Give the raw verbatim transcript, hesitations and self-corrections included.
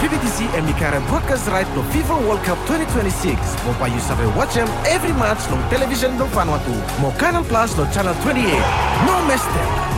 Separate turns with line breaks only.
V B T C M D K broadcast right to FIFA World Cup twenty twenty-six. Mau payu sampai watch em every match no television no Vanuatu. Mau Canal Plus no channel twenty-eight. No mistake.